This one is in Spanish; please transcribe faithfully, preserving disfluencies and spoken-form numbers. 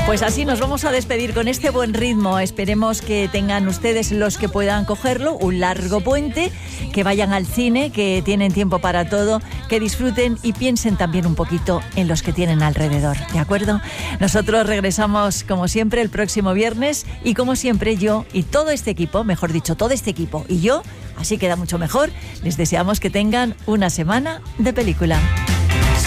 Pues así nos vamos a despedir con este buen ritmo. Esperemos que tengan ustedes, los que puedan cogerlo, un largo puente, que vayan al cine, que tienen tiempo para todo, que disfruten y piensen también un poquito en los que tienen alrededor, ¿de acuerdo? Nosotros regresamos como siempre el próximo viernes y como siempre yo y todo este equipo, mejor dicho, todo este equipo y yo, así queda mucho mejor, les deseamos que tengan una semana de película.